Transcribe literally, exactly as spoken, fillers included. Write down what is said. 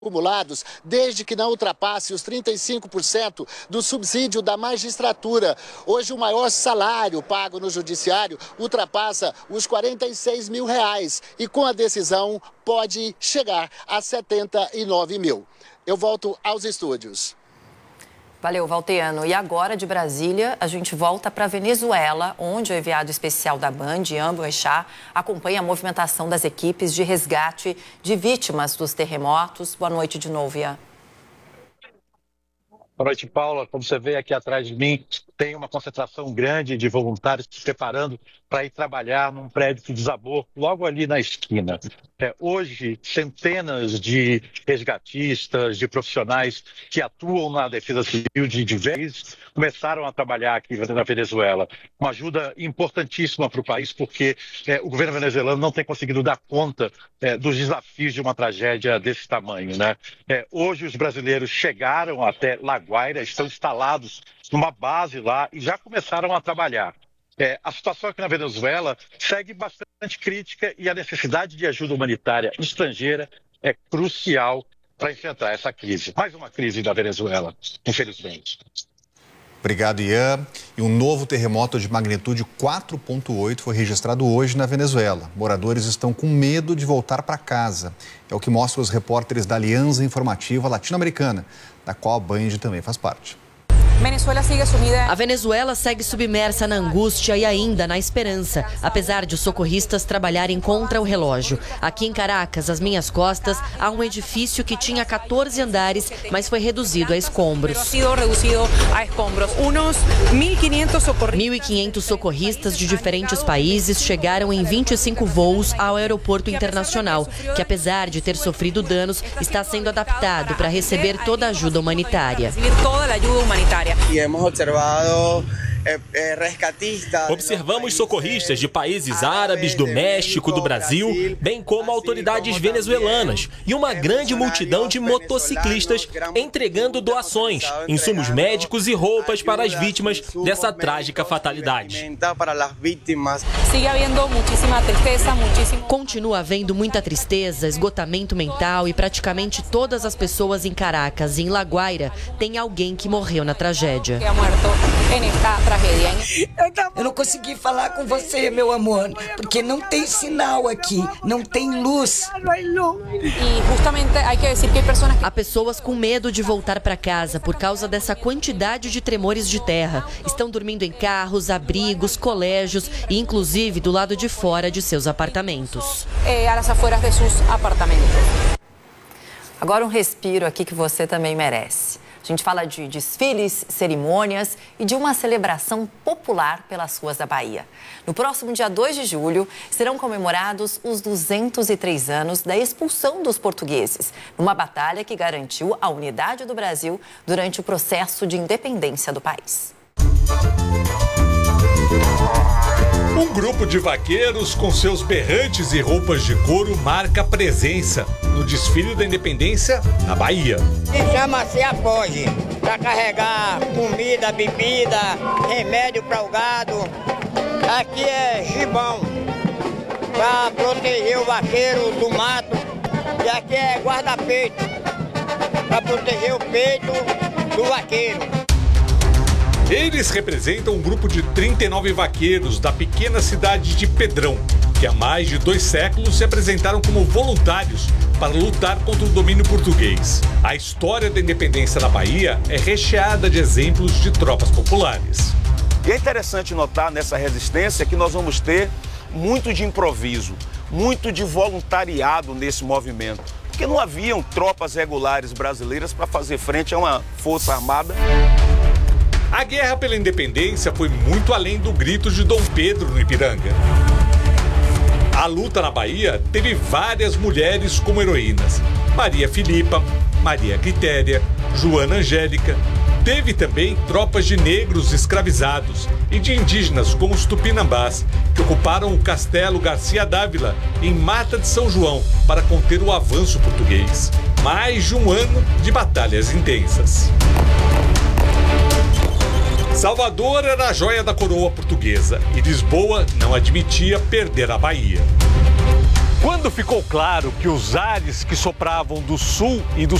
acumulados, desde que não ultrapasse os trinta e cinco por cento do subsídio da magistratura. Hoje, o maior salário pago no judiciário ultrapassa os quarenta e seis mil reais e, com a decisão, pode chegar a setenta e nove mil. Eu volto aos estúdios. Valeu, Valteano. E agora, de Brasília, a gente volta para a Venezuela, onde o enviado especial da Band, Ian Boechat, acompanha a movimentação das equipes de resgate de vítimas dos terremotos. Boa noite de novo, Ian. Boa noite, Paula. Como você vê aqui atrás de mim, tem uma concentração grande de voluntários se preparando para ir trabalhar num prédio que desabou logo ali na esquina. É, hoje, centenas de resgatistas, de profissionais que atuam na defesa civil de diversos começaram a trabalhar aqui na Venezuela. Uma ajuda importantíssima para o país, porque é, o governo venezuelano não tem conseguido dar conta é, dos desafios de uma tragédia desse tamanho, né? É, hoje, os brasileiros chegaram até La Guaira, estão instalados numa base lá e já começaram a trabalhar. É, a situação aqui na Venezuela segue bastante crítica e a necessidade de ajuda humanitária estrangeira é crucial para enfrentar essa crise. Mais uma crise da Venezuela, infelizmente. Obrigado, Ian. E um novo terremoto de magnitude quatro ponto oito foi registrado hoje na Venezuela. Moradores estão com medo de voltar para casa. É o que mostram os repórteres da Aliança Informativa Latino-Americana, da qual a Band também faz parte. A Venezuela segue submersa na angústia e ainda na esperança, apesar de os socorristas trabalharem contra o relógio. Aqui em Caracas, às minhas costas, há um edifício que tinha quatorze andares, mas foi reduzido a escombros. mil e quinhentos socorristas de diferentes países chegaram em vinte e cinco voos ao aeroporto internacional, que apesar de ter sofrido danos, está sendo adaptado para receber toda a ajuda humanitária. E hemos observado Observamos socorristas de países árabes, do México, do Brasil, bem como autoridades venezuelanas e uma grande multidão de motociclistas entregando doações, insumos médicos e roupas para as vítimas dessa trágica fatalidade. Continua havendo muita tristeza, esgotamento mental e praticamente todas as pessoas em Caracas e em La Guaira têm alguém que morreu na tragédia. Eu não consegui falar com você, meu amor, porque não tem sinal aqui, não tem luz. Há pessoas com medo de voltar para casa por causa dessa quantidade de tremores de terra. Estão dormindo em carros, abrigos, colégios e inclusive do lado de fora de seus apartamentos. Agora um respiro aqui que você também merece. A gente fala de desfiles, cerimônias e de uma celebração popular pelas ruas da Bahia. No próximo dia dois de julho, serão comemorados os duzentos e três anos da expulsão dos portugueses, numa batalha que garantiu a unidade do Brasil durante o processo de independência do país. Um grupo de vaqueiros com seus berrantes e roupas de couro marca presença no desfile da independência na Bahia. Chama-se apoge para carregar comida, bebida, remédio para o gado. Aqui é gibão para proteger o vaqueiro do mato. E aqui é guarda-peito para proteger o peito do vaqueiro. Eles representam um grupo de trinta e nove vaqueiros da pequena cidade de Pedrão, que há mais de dois séculos se apresentaram como voluntários para lutar contra o domínio português. A história da independência da Bahia é recheada de exemplos de tropas populares. E é interessante notar nessa resistência que nós vamos ter muito de improviso, muito de voluntariado nesse movimento, porque não haviam tropas regulares brasileiras para fazer frente a uma força armada. A guerra pela independência foi muito além do grito de Dom Pedro no Ipiranga. A luta na Bahia teve várias mulheres como heroínas. Maria Filipa, Maria Quitéria, Joana Angélica. Teve também tropas de negros escravizados e de indígenas como os tupinambás, que ocuparam o castelo Garcia Dávila, em Mata de São João, para conter o avanço português. Mais de um ano de batalhas intensas. Salvador era a joia da coroa portuguesa e Lisboa não admitia perder a Bahia. Quando ficou claro que os ares que sopravam do sul e do